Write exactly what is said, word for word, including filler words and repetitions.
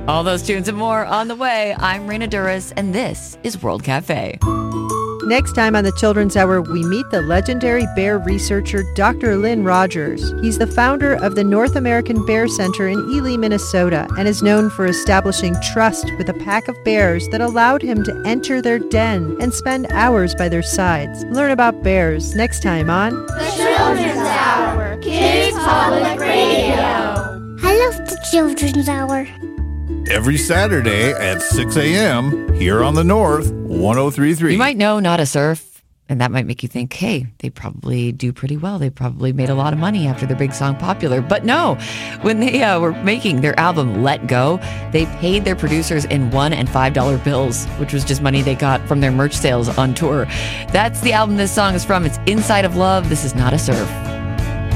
All those tunes and more on the way. I'm Rena Duras, and this is World Cafe. Next time on the Children's Hour, we meet the legendary bear researcher Doctor Lynn Rogers. He's the founder of the North American Bear Center in Ely, Minnesota, and is known for establishing trust with a pack of bears that allowed him to enter their den and spend hours by their sides. Learn about bears next time on The Children's Hour, Kids Public Radio. I love the Children's Hour. Every Saturday at six a.m. here on the North, one oh three point three. You might know Not a Surf, and that might make you think, hey, they probably do pretty well. They probably made a lot of money after their big song Popular. But no, when they uh, were making their album Let Go, they paid their producers in one and five dollar bills, which was just money they got from their merch sales on tour. That's the album this song is from. It's Inside of Love. This is Not a Surf.